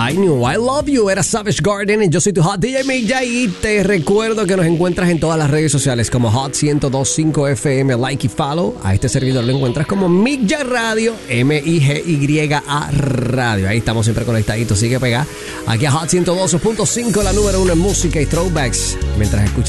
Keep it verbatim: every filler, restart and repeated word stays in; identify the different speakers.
Speaker 1: I Knew I Love You, era Savage Garden y yo soy tu Hot D J Mick J y te recuerdo que nos encuentras en todas las redes sociales como Hot ciento dos punto cinco F M, like y follow. A este servidor lo encuentras como Mick J Radio, M I G Y A Radio. Ahí estamos siempre conectaditos, sigue pegada aquí a Hot ciento dos punto cinco, la número uno en música y throwbacks, mientras escuchas